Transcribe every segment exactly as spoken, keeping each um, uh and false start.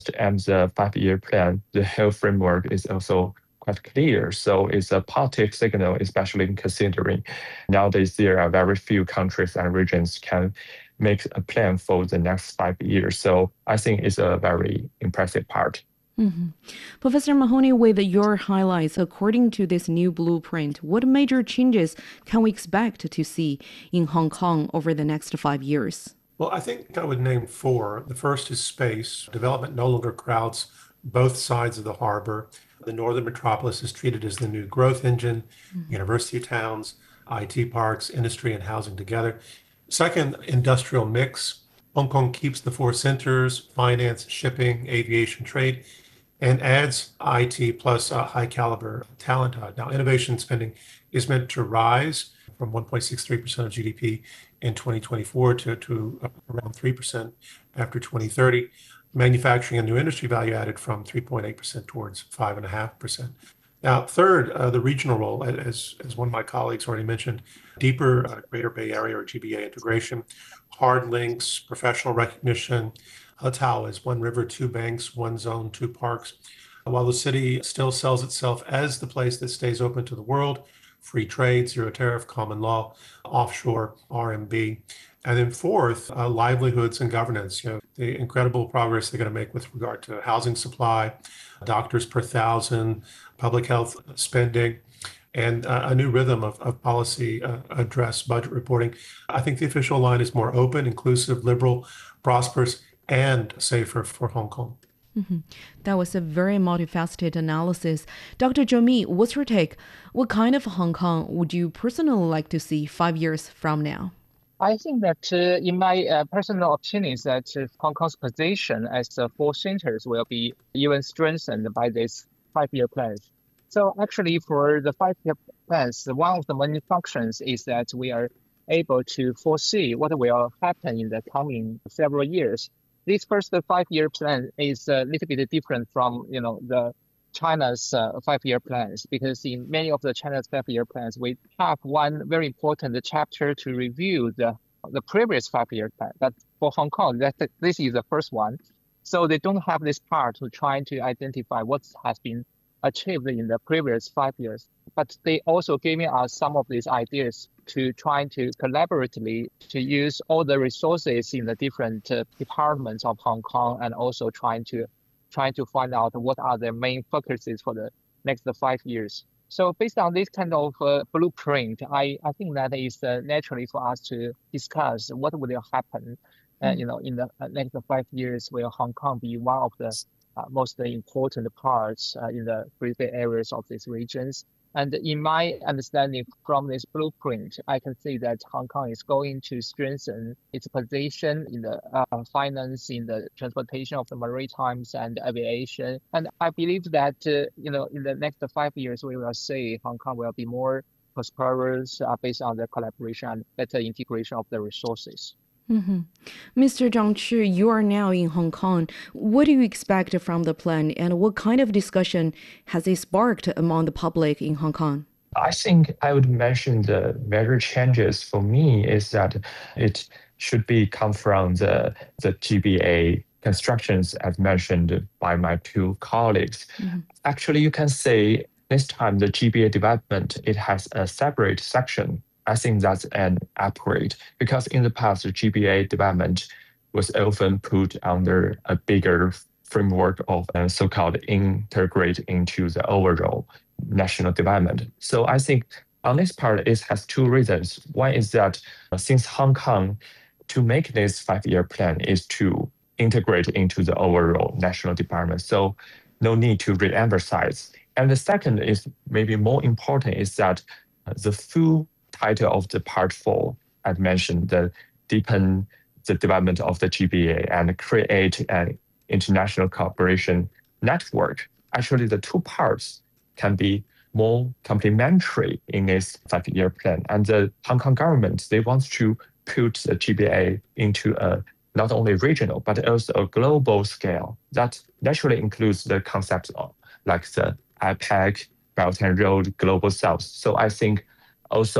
And the five-year plan, the health framework is also quite clear. So it's a positive signal, especially considering nowadays there are very few countries and regions can make a plan for the next five years. So I think it's a very impressive part. Mm-hmm. Professor Mahoney, with your highlights, according to this new blueprint, what major changes can we expect to see in Hong Kong over the next five years? Well, I think I would name four. The first is space. Development no longer crowds both sides of the harbor. The northern metropolis is treated as the new growth engine, mm-hmm. university towns, I T parks, industry and housing together. Second, industrial mix. Hong Kong keeps the four centers, finance, shipping, aviation, trade, and adds I T plus uh, high caliber talent. Uh, now, innovation spending is meant to rise from one point six three percent of G D P in twenty twenty-four to, to around three percent after twenty thirty. Manufacturing and new industry value added from three point eight percent towards five point five percent. Now, third, uh, the regional role, as, as one of my colleagues already mentioned, deeper uh, Greater Bay Area or G B A integration, hard links, professional recognition. Hotao is one river, two banks, one zone, two parks. While the city still sells itself as the place that stays open to the world, free trade, zero tariff, common law, offshore, R M B. And then fourth, uh, livelihoods and governance. You know, the incredible progress they're going to make with regard to housing supply, doctors per thousand, public health spending, and uh, a new rhythm of, of policy uh, address budget reporting. I think the official line is more open, inclusive, liberal, prosperous, and safer for Hong Kong. Mm-hmm. That was a very multifaceted analysis. Doctor Zhou Mi, what's your take? What kind of Hong Kong would you personally like to see five years from now? I think that, uh, in my uh, personal opinion, is that uh, Hong Kong's position as the four centers will be even strengthened by this five-year plan. So actually, for the five-year plans, one of the main functions is that we are able to foresee what will happen in the coming several years. This first five-year plan is a little bit different from, you know, the China's uh, five-year plans, because in many of the China's five-year plans, we have one very important chapter to review the the previous five-year plan. But for Hong Kong, that this is the first one, so they don't have this part to try to identify what has been achieved in the previous five years. But they also giving us some of these ideas to try to collaboratively to use all the resources in the different uh, departments of Hong Kong, and also trying to trying to find out what are the main focuses for the next five years. So based on this kind of uh, blueprint, I, I think that is uh, naturally for us to discuss what will happen, uh, mm. you know, in the uh, next five years. Will Hong Kong be one of the uh, most important parts uh, in the Greater Bay areas of these regions? And in my understanding from this blueprint, I can see that Hong Kong is going to strengthen its position in the uh, finance, in the transportation of the maritimes and aviation. And I believe that, uh, you know, in the next five years, we will see Hong Kong will be more prosperous uh, based on the collaboration and better integration of the resources. Mm-hmm. Mister Zhang Chu, you are now in Hong Kong. What do you expect from the plan, and what kind of discussion has it sparked among the public in Hong Kong? I think I would mention the major changes for me is that it should be come from the, the G B A constructions as mentioned by my two colleagues. Mm-hmm. Actually, you can say this time the G B A development, it has a separate section. I think that's an upgrade, because in the past, the G B A development was often put under a bigger framework of uh, so-called integrate into the overall national development. So I think on this part, it has two reasons. One is that uh, since Hong Kong, to make this five-year plan is to integrate into the overall national development. So no need to re-emphasize. And the second is maybe more important is that uh, the full title of the part four, I mentioned, the deepen the development of the G B A and create an international cooperation network. Actually, the two parts can be more complementary in this five-year plan. And the Hong Kong government, they want to put the G B A into a not only regional, but also a global scale. That naturally includes the concepts of like the APEC, Belt and Road, Global South. So I think also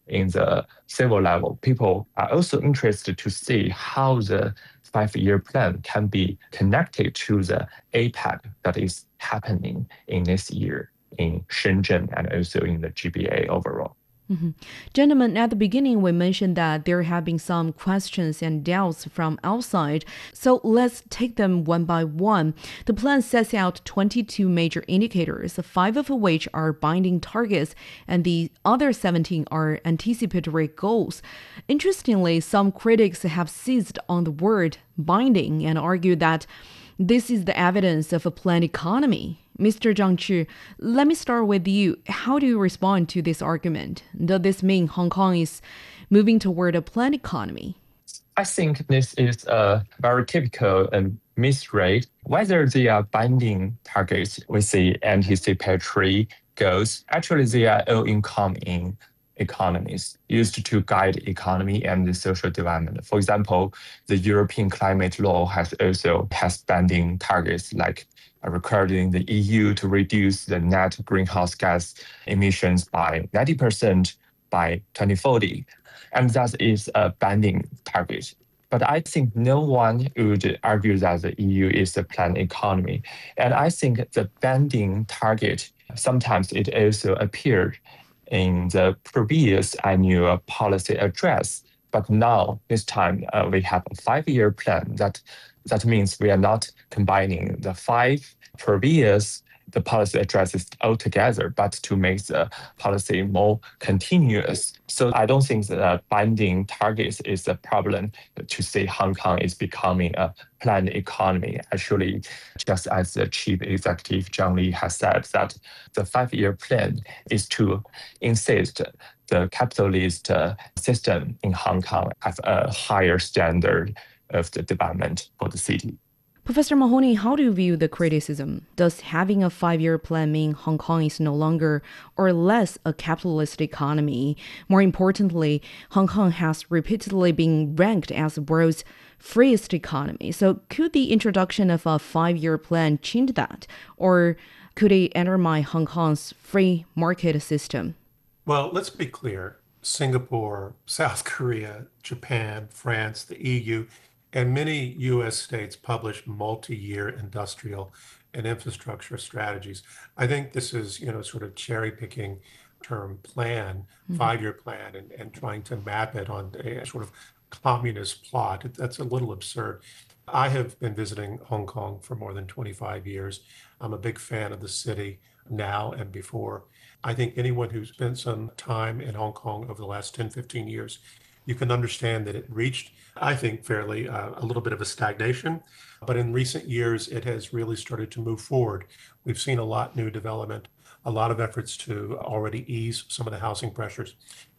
in the civil level, people are also interested to see how the five-year plan can be connected to the APEC that is happening in this year in Shenzhen and also in the G B A overall. Mm-hmm. Gentlemen, at the beginning, we mentioned that there have been some questions and doubts from outside. So let's take them one by one. The plan sets out twenty-two major indicators, five of which are binding targets, and the other seventeen are anticipatory goals. Interestingly, some critics have seized on the word binding and argued that this is the evidence of a planned economy. Mister Zhang Qu, let me start with you. How do you respond to this argument? Does this mean Hong Kong is moving toward a planned economy? I think this is a very typical and misread. Whether they are binding targets with the anticipatory goals, actually they are all income economies used to guide economy and the social development. For example, the European climate law has also has binding targets like requiring the E U to reduce the net greenhouse gas emissions by ninety percent by twenty forty. And that is a binding target. But I think no one would argue that the E U is a planned economy. And I think the binding target, sometimes it also appeared in the previous annual policy address. But now, this time, uh, we have a five-year plan. That that means we are not combining the five previous the policy addresses all together, but to make the policy more continuous. So I don't think that binding targets is a problem to say Hong Kong is becoming a planned economy. Actually, just as the chief executive Zhang Li has said, that the five-year plan is to insist the capitalist uh, system in Hong Kong have a higher standard of the development for the city. Professor Mahoney, how do you view the criticism? Does having a five-year plan mean Hong Kong is no longer or less a capitalist economy? More importantly, Hong Kong has repeatedly been ranked as the world's freest economy. So could the introduction of a five-year plan change that? Or could it undermine Hong Kong's free market system? Well, let's be clear. Singapore, South Korea, Japan, France, the E U, and many U S states publish multi-year industrial and infrastructure strategies. I think this is, you know, sort of cherry-picking term plan, mm-hmm. five-year plan, and, and trying to map it on a sort of communist plot. That's a little absurd. I have been visiting Hong Kong for more than twenty-five years. I'm a big fan of the city now and before. I think anyone who's spent some time in Hong Kong over the last ten, fifteen years, you can understand that it reached, I think, fairly uh, a little bit of a stagnation. But in recent years, it has really started to move forward. We've seen a lot new development, a lot of efforts to already ease some of the housing pressures.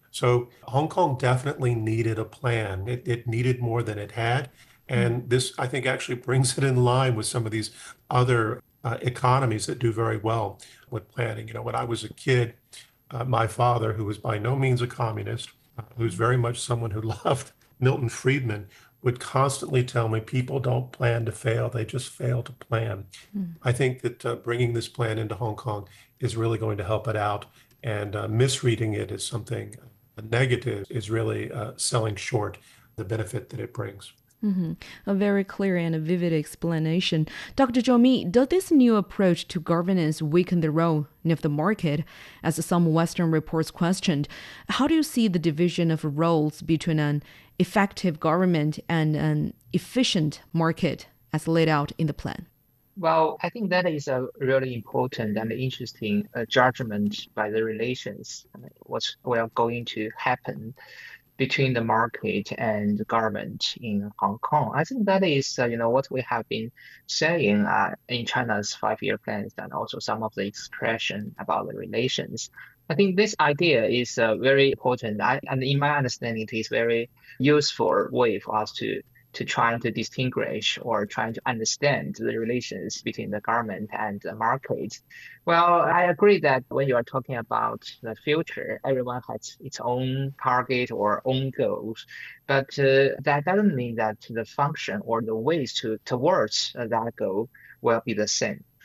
So Hong Kong definitely needed a plan. It, it needed more than it had. And this, I think, actually brings it in line with some of these other uh, economies that do very well with planning. You know, when I was a kid, uh, my father, who was by no means a communist, uh, who's very much someone who loved Milton Friedman, would constantly tell me people don't plan to fail, they just fail to plan. Mm. I think that uh, bringing this plan into Hong Kong is really going to help it out, and uh, misreading it as something negative is really uh, selling short the benefit that it brings. Mm-hmm. A very clear and a vivid explanation. Doctor Zhou Mi, does this new approach to governance weaken the role of the market, as some Western reports questioned? How do you see the division of roles between an effective government and an efficient market as laid out in the plan? Well, I think that is a really important and interesting uh, judgment by the relations, uh, what's well going to happen between the market and the government in Hong Kong. I think that is, uh, you know, what we have been saying uh, in China's five-year plans, and also some of the expression about the relations. I think this idea is uh, very important, I, and in my understanding, it is very useful way for us to to trying to distinguish or trying to understand the relations between the government and the market. Well, I agree that when you are talking about the future, everyone has its own target or own goals, but uh, that doesn't mean that the function or the ways to towards uh, that goal will be the same.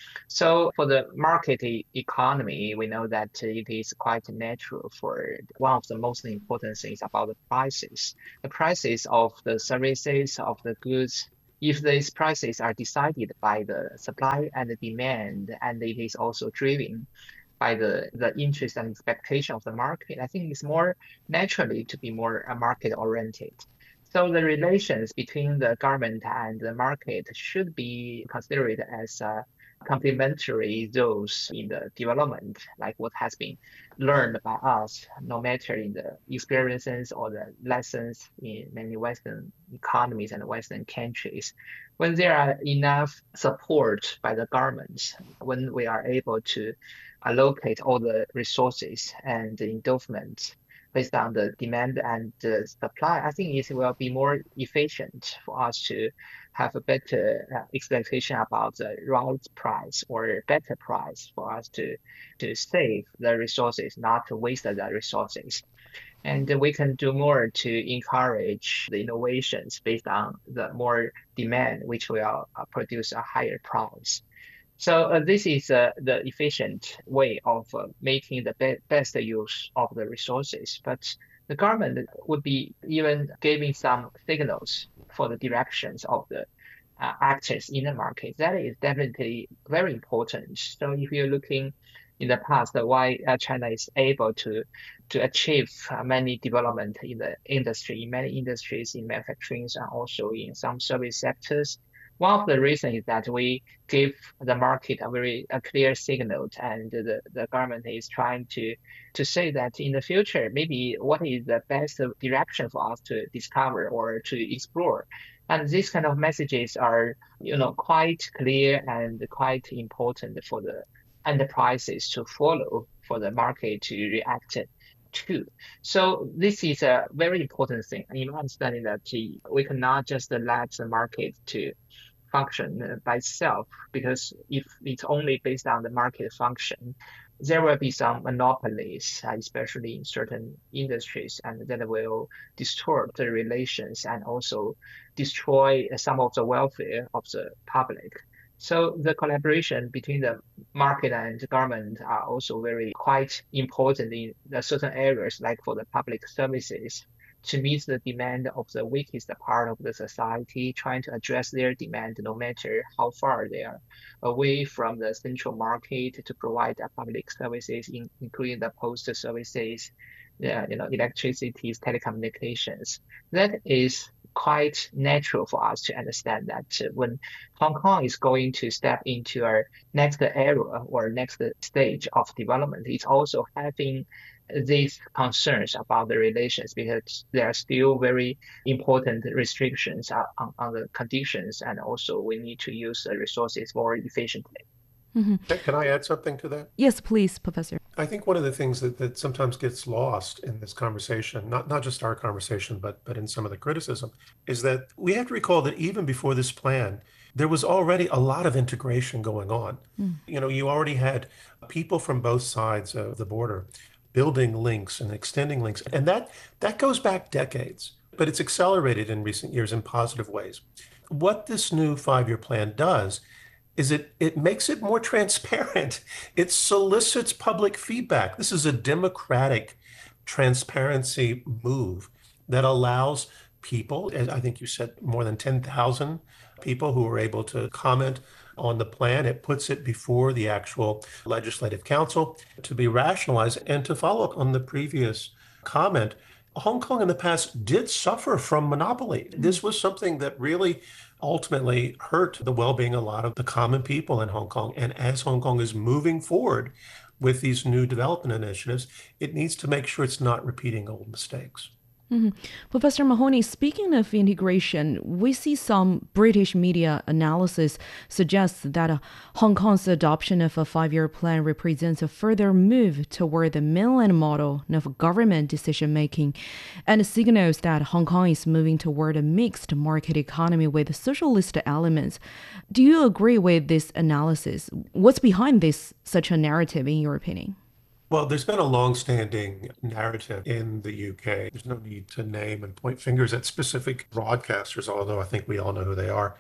So for the market e- economy, we know that it is quite natural for one of the most important things about the prices. The prices of the services, of the goods, if these prices are decided by the supply and the demand, and it is also driven by the, the interest and expectation of the market, I think it's more naturally to be more uh, market oriented. So the relations between the government and the market should be considered as uh, complementary those in the development, like what has been learned by us, no matter in the experiences or the lessons in many Western economies and Western countries. When there are enough support by the government, when we are able to allocate all the resources and the endowment based on the demand and the supply, I think it will be more efficient for us to have a better uh, expectation about the right price or better price for us to to save the resources, not to waste the resources. And we can do more to encourage the innovations based on the more demand, which will uh, produce a higher price. So uh, this is uh, the efficient way of uh, making the be best use of the resources. But the government would be even giving some signals for the directions of the uh, actors in the market. That is definitely very important. So if you're looking in the past, uh, why uh, China is able to to achieve uh, many development in the industry, in many industries, in manufacturing, and also in some service sectors. One of the reasons is that we give the market a very a clear signal, and the, the government is trying to to say that in the future, maybe what is the best direction for us to discover or to explore. And these kind of messages are, you know, quite clear and quite important for the enterprises to follow, for the market to react to. So this is a very important thing. In understanding that we cannot just let the market to function uh, by itself, because if it's only based on the market function, there will be some monopolies, uh, especially in certain industries, and that will distort the relations and also destroy some of the welfare of the public. So the collaboration between the market and the government are also very quite important in the certain areas, like for the public services, to meet the demand of the weakest part of the society, trying to address their demand no matter how far they are away from the central market, to provide uh, public services, in, including the postal services, yeah, you know, electricity, telecommunications. That is quite natural for us to understand that uh, when Hong Kong is going to step into our next era or next stage of development, it's also having these concerns about the relations, because there are still very important restrictions on, on, on the conditions, and also we need to use the resources more efficiently. Mhm. Can I add something to that? Yes, please, Professor. I think one of the things that, that sometimes gets lost in this conversation, not, not just our conversation, but, but in some of the criticism, is that we have to recall that even before this plan, there was already a lot of integration going on. Mm. You know, you already had people from both sides of the border building links and extending links. And that, that goes back decades, but it's accelerated in recent years in positive ways. What this new five-year plan does is it it makes it more transparent. It solicits public feedback. This is a democratic transparency move that allows people, as I think you said, more than ten thousand people who were able to comment on the plan. It puts it before the actual legislative council to be rationalized. And to follow up on the previous comment, Hong Kong in the past did suffer from monopoly. This was something that really ultimately hurt the well-being of a lot of the common people in Hong Kong. And as Hong Kong is moving forward with these new development initiatives, it needs to make sure it's not repeating old mistakes. Mm-hmm. Professor Mahoney, speaking of integration, we see some British media analysis suggests that uh, Hong Kong's adoption of a five-year plan represents a further move toward the mainland model of government decision-making, and signals that Hong Kong is moving toward a mixed market economy with socialist elements. Do you agree with this analysis? What's behind this such a narrative, in your opinion? Well, there's been a long-standing narrative in the U K. There's no need to name and point fingers at specific broadcasters, although I think we all know who they are.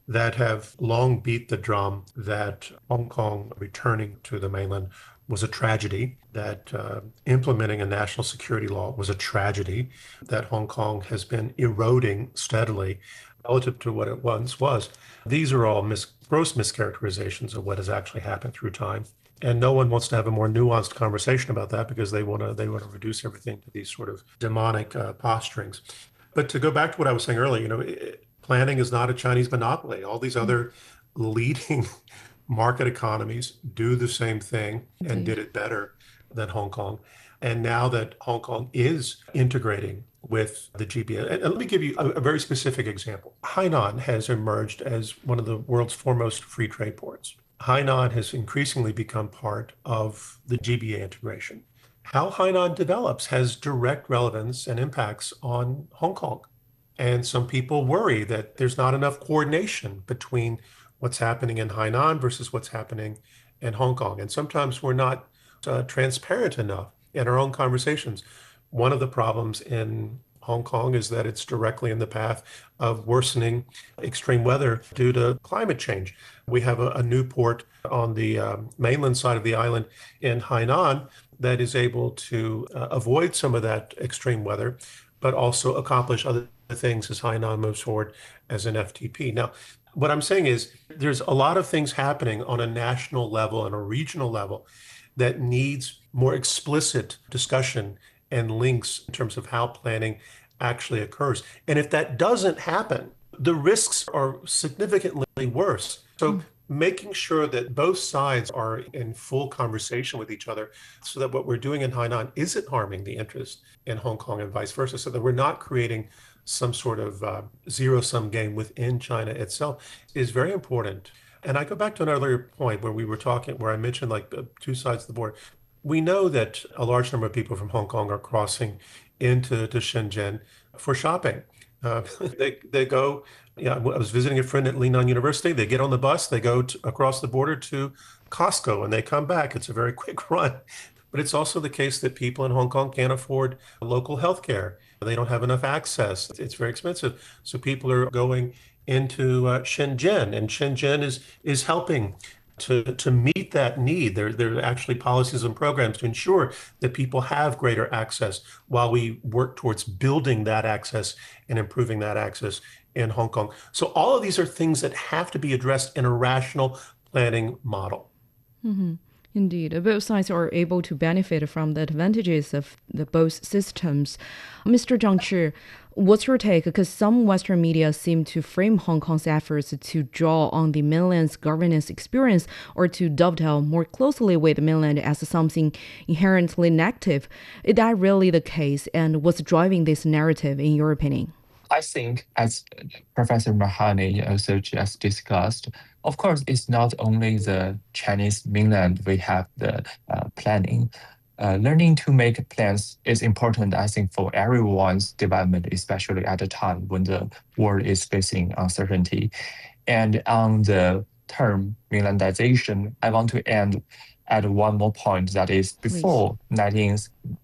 that have long beat the drum that Hong Kong returning to the mainland was a tragedy, that uh, implementing a national security law was a tragedy, that Hong Kong has been eroding steadily relative to what it once was. These are all mis- gross mischaracterizations of what has actually happened through time. And no one wants to have a more nuanced conversation about that because they want to they want to reduce everything to these sort of demonic uh, posturings. But to go back to what I was saying earlier, you know, it, planning is not a Chinese monopoly. All these other leading market economies do the same thing and did it better than Hong Kong. And now that Hong Kong is integrating with the G B A, and let me give you a, a very specific example. Hainan has emerged as one of the world's foremost free trade ports. Hainan has increasingly become part of the G B A integration. How Hainan develops has direct relevance and impacts on Hong Kong. And some people worry that there's not enough coordination between what's happening in Hainan versus what's happening in Hong Kong. And sometimes we're not uh, transparent enough in our own conversations. One of the problems in Hong Kong is that it's directly in the path of worsening extreme weather due to climate change. We have a, a new port on the um, mainland side of the island in Hainan that is able to uh, avoid some of that extreme weather, but also accomplish other things as Hainan moves forward as an F T P. Now, what I'm saying is there's a lot of things happening on a national level and a regional level that needs more explicit discussion and links in terms of how planning actually occurs. And if that doesn't happen, the risks are significantly worse. So mm. making sure that both sides are in full conversation with each other so that what we're doing in Hainan isn't harming the interest in Hong Kong and vice versa, so that we're not creating some sort of uh, zero-sum game within China itself is very important. And I go back to another point where we were talking, where I mentioned like the two sides of the border. We know that a large number of people from Hong Kong are crossing into to Shenzhen for shopping. Uh, they they go, yeah, I was visiting a friend at Lingnan University. They get on the bus, they go to, across the border to Costco, and they come back. It's a very quick run. But it's also the case that people in Hong Kong can't afford local health care. They don't have enough access. It's very expensive. So people are going into uh, Shenzhen, and Shenzhen is is helping to, to meet that need. There, there are actually policies and programs to ensure that people have greater access while we work towards building that access and improving that access in Hong Kong. So all of these are things that have to be addressed in a rational planning model. Mm-hmm. Indeed, both sides are able to benefit from the advantages of the both systems. Mister Zhang Chi, what's your take? Because some Western media seem to frame Hong Kong's efforts to draw on the mainland's governance experience or to dovetail more closely with the mainland as something inherently negative. Is that really the case? And what's driving this narrative, in your opinion? I think, as Professor Mahani also just discussed, of course, it's not only the Chinese mainland we have the uh, planning. Uh, learning to make plans is important, I think, for everyone's development, especially at a time when the world is facing uncertainty. And on the term mainlandization, I want to end at one more point, that is before nineteen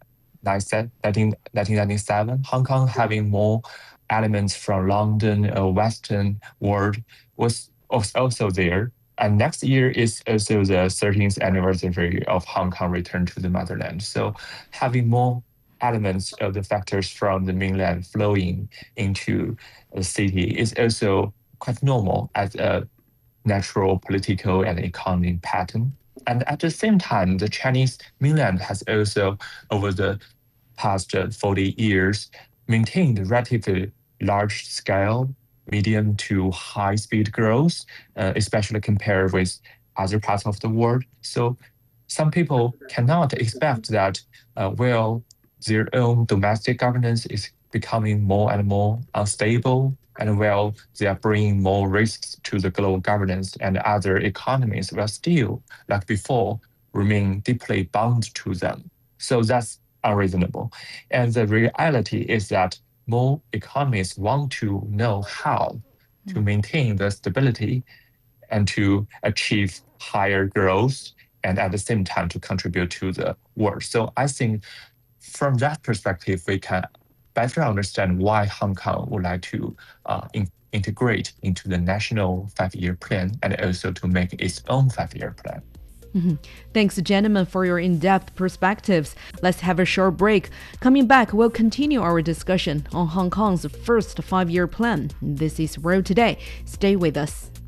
ninety-seven, Hong Kong having more elements from London, uh, Western world was also there. And next year is also the thirteenth anniversary of Hong Kong return to the motherland. So having more elements of the factors from the mainland flowing into the city is also quite normal as a natural political and economic pattern. And at the same time, the Chinese mainland has also, over the past forty years, maintained relatively large scale, medium to high speed growth, uh, especially compared with other parts of the world. So some people cannot expect that uh, while their own domestic governance is becoming more and more unstable, and while they are bringing more risks to the global governance, and other economies will still, like before, remain deeply bound to them. So that's unreasonable. And the reality is that more economies want to know how to maintain the stability and to achieve higher growth, and at the same time to contribute to the world. So I think from that perspective, we can better understand why Hong Kong would like to uh, in, integrate into the national five-year plan and also to make its own five-year plan. Mm-hmm. Thanks, gentlemen, for your in-depth perspectives. Let's have a short break. Coming back, we'll continue our discussion on Hong Kong's first five-year plan. This is World Today. Stay with us.